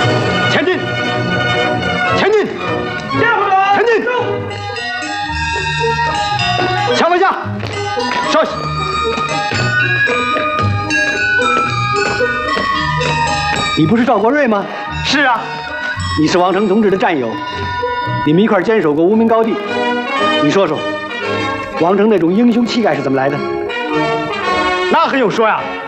前进！前进！前进！强往下！稍息。你不是赵国瑞吗？ 是啊。 你是王成同志的战友，你们一块坚守过无名高地。你说说，王成那种英雄气概是怎么来的？ 那很有说呀。